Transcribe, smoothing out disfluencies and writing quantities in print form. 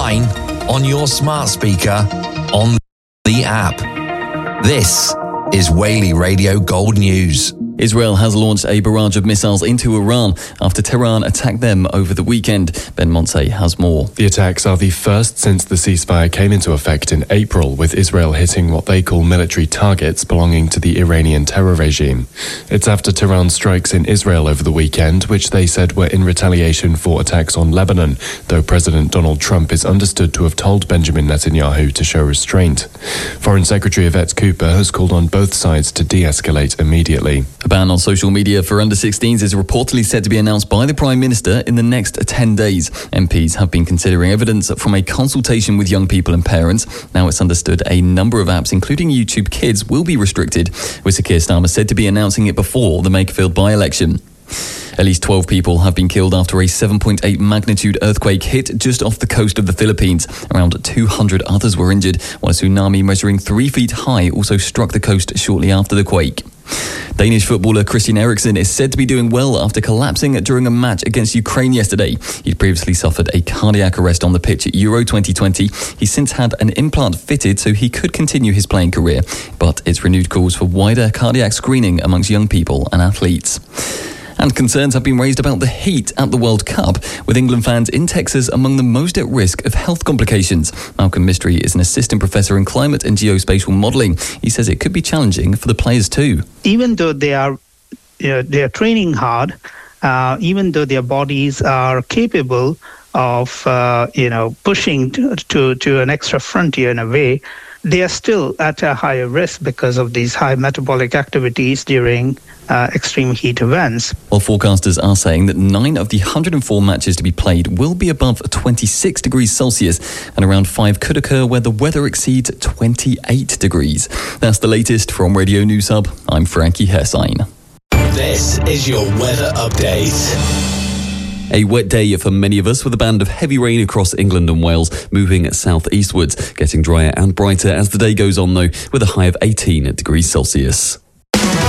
online, on your smart speaker, on the app. This is Whaley Radio Gold News. Israel has launched a barrage of missiles into Iran after Tehran attacked them over the weekend. Ben Montse has more. The attacks are the first since the ceasefire came into effect in April, with Israel hitting what they call military targets belonging to the Iranian terror regime. It's after Tehran's strikes in Israel over the weekend, which they said were in retaliation for attacks on Lebanon, though President Donald Trump is understood to have told Benjamin Netanyahu to show restraint. Foreign Secretary Yvette Cooper has called on both sides to de-escalate immediately. A ban on social media for under-16s is reportedly set to be announced by the Prime Minister in the next 10 days. MPs have been considering evidence from a consultation with young people and parents. Now it's understood a number of apps, including YouTube Kids, will be restricted, with Sir Keir Starmer said to be announcing it before the Makerfield by-election. At least 12 people have been killed after a 7.8 magnitude earthquake hit just off the coast of the Philippines. Around 200 others were injured, while a tsunami measuring 3 feet high also struck the coast shortly after the quake. Danish footballer Christian Eriksen is said to be doing well after collapsing during a match against Ukraine yesterday. He'd previously suffered a cardiac arrest on the pitch at Euro 2020. He's since had an implant fitted so he could continue his playing career, but it's renewed calls for wider cardiac screening amongst young people and athletes. And concerns have been raised about the heat at the World Cup, with England fans in Texas among the most at risk of health complications. Malcolm Mystery is an assistant professor in climate and geospatial modelling. He says it could be challenging for the players too. Even though they are training hard, even though their bodies are capable of pushing to an extra frontier in a way, they are still at a higher risk because of these high metabolic activities during extreme heat events. Well, forecasters are saying that 9 of the 104 matches to be played will be above 26 degrees Celsius, and around 5 could occur where the weather exceeds 28 degrees. That's the latest from Radio News Hub. I'm Frankie Hersign. This is your weather update. A wet day for many of us, with a band of heavy rain across England and Wales, moving southeastwards, getting drier and brighter as the day goes on though, with a high of 18 degrees Celsius.